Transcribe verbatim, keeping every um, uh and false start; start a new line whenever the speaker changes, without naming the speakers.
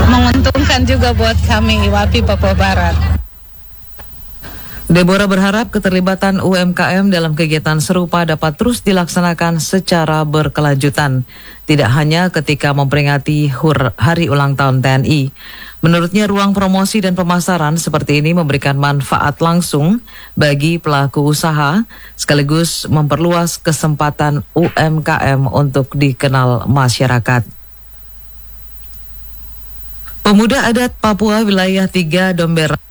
menguntungkan juga buat kami W A P I Papua Barat.
Deborah berharap keterlibatan U M K M dalam kegiatan serupa dapat terus dilaksanakan secara berkelanjutan, tidak hanya ketika memperingati hur Hari Ulang Tahun T N I. Menurutnya ruang promosi dan pemasaran seperti ini memberikan manfaat langsung bagi pelaku usaha, sekaligus memperluas kesempatan U M K M untuk dikenal masyarakat. Pemuda adat Papua Wilayah tiga Dombera